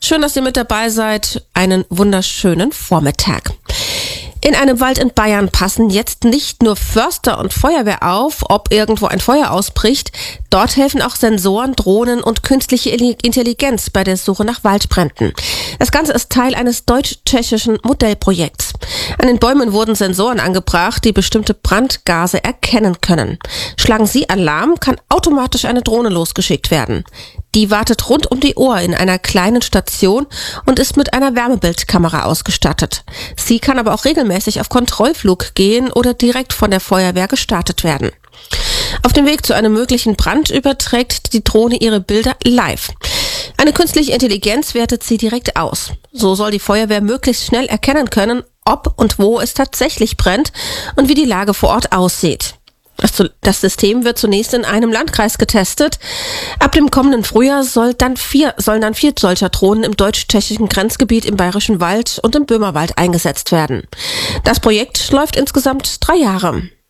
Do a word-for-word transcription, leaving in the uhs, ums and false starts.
Schön, dass ihr mit dabei seid. Einen wunderschönen Vormittag. In einem Wald in Bayern passen jetzt nicht nur Förster und Feuerwehr auf, ob irgendwo ein Feuer ausbricht. Dort helfen auch Sensoren, Drohnen und künstliche Intelligenz bei der Suche nach Waldbränden. Das Ganze ist Teil eines deutsch-tschechischen Modellprojekts. An den Bäumen wurden Sensoren angebracht, die bestimmte Brandgase erkennen können. Schlagen sie Alarm, kann automatisch eine Drohne losgeschickt werden. Die wartet rund um die Uhr in einer kleinen Station und ist mit einer Wärmebildkamera ausgestattet. Sie kann aber auch regelmäßig auf Kontrollflug gehen oder direkt von der Feuerwehr gestartet werden. Auf dem Weg zu einem möglichen Brand überträgt die Drohne ihre Bilder live. Eine künstliche Intelligenz wertet sie direkt aus. So soll die Feuerwehr möglichst schnell erkennen können, ob und wo es tatsächlich brennt und wie die Lage vor Ort aussieht. Das System wird zunächst in einem Landkreis getestet. Ab dem kommenden Frühjahr soll dann vier, sollen dann vier solcher Drohnen im deutsch-tschechischen Grenzgebiet im Bayerischen Wald und im Böhmerwald eingesetzt werden. Das Projekt läuft insgesamt drei Jahre.